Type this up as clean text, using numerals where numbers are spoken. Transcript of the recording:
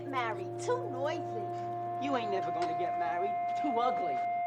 married. Too noisy. You ain't never gonna get married. Too ugly.